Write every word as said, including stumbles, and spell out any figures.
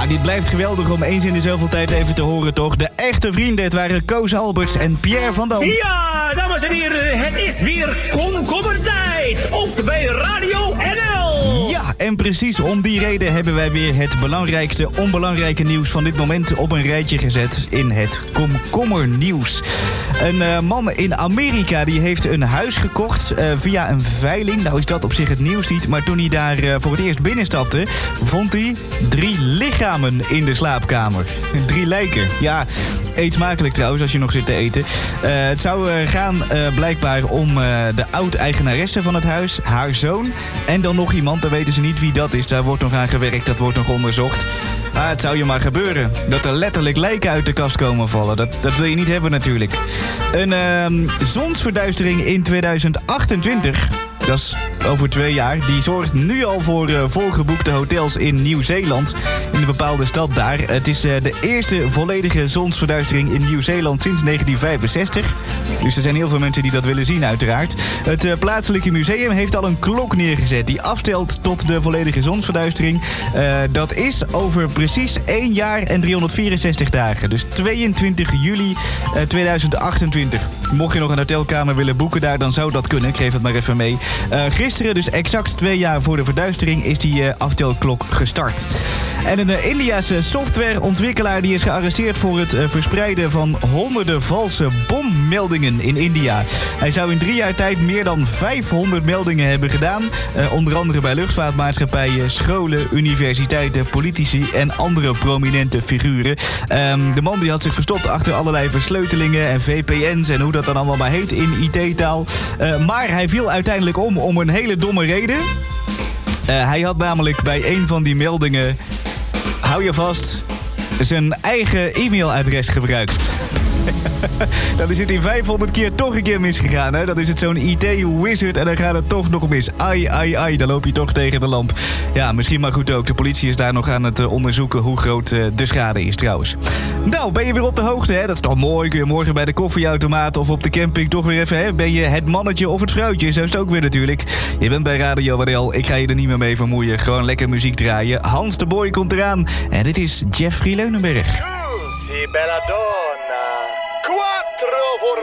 Ja, dit blijft geweldig om eens in de zoveel tijd even te horen, toch? De echte vrienden, het waren Koos Alberts en Pierre van Dam. Ja, dames en heren, het is weer komkommertijd. Op bij Radio N L. Ja, en precies om die reden hebben wij weer het belangrijkste onbelangrijke nieuws van dit moment op een rijtje gezet in het komkommernieuws. Een uh, man in Amerika die heeft een huis gekocht uh, via een veiling. Nou is dat op zich het nieuws niet, maar toen hij daar uh, voor het eerst binnenstapte, vond hij drie lichamen in de slaapkamer. Drie lijken. Ja, eet smakelijk trouwens als je nog zit te eten. Uh, het zou uh, gaan uh, blijkbaar om uh, de oud-eigenaresse van het huis, haar zoon en dan nog iemand. Dan weten ze niet wie dat is. Daar wordt nog aan gewerkt, dat wordt nog onderzocht. Maar het zou je maar gebeuren dat er letterlijk lijken uit de kast komen vallen. Dat, dat wil je niet hebben natuurlijk. Een uh, zonsverduistering in tweeduizend achtentwintig... dat is over twee jaar. Die zorgt nu al voor uh, volgeboekte hotels in Nieuw-Zeeland. In een bepaalde stad daar. Het is uh, de eerste volledige zonsverduistering in Nieuw-Zeeland sinds negentien vijfenzestig. Dus er zijn heel veel mensen die dat willen zien uiteraard. Het uh, plaatselijke museum heeft al een klok neergezet die afstelt tot de volledige zonsverduistering. Uh, dat is over precies één jaar en driehonderdvierenzestig dagen. Dus tweeëntwintig juli uh, tweeduizend achtentwintig. Mocht je nog een hotelkamer willen boeken daar, dan zou dat kunnen. Ik geef het maar even mee. Uh, gisteren, dus exact twee jaar voor de verduistering, is die uh, aftelklok gestart. En een uh, Indiase softwareontwikkelaar die is gearresteerd voor het uh, verspreiden van honderden valse bommeldingen in India. Hij zou in drie jaar tijd meer dan vijfhonderd meldingen hebben gedaan. Uh, onder andere bij luchtvaartmaatschappijen, scholen, universiteiten, politici en andere prominente figuren. Um, de man die had zich verstopt achter allerlei versleutelingen en V P N's en hoe dat dan allemaal maar heet in I T-taal. Uh, maar hij viel uiteindelijk om om een hele domme reden. Uh, hij had namelijk bij een van die meldingen, hou je vast, zijn eigen e-mailadres gebruikt. Dan is het in vijfhonderd keer toch een keer misgegaan, hè? Dan is het zo'n I T-wizard en dan gaat het toch nog mis. Ai, ai, ai, dan loop je toch tegen de lamp. Ja, misschien maar goed ook. De politie is daar nog aan het uh, onderzoeken hoe groot uh, de schade is trouwens. Nou, ben je weer op de hoogte, hè? Dat is toch mooi. Kun je morgen bij de koffieautomaat of op de camping toch weer even, hè? Ben je het mannetje of het vrouwtje? Zo is het ook weer natuurlijk. Je bent bij Radio N L. Ik ga je er niet meer mee vermoeien. Gewoon lekker muziek draaien. Hans de Boy komt eraan. En dit is Jeffrey Leunenberg. Scusi, bella donna. Quattro voor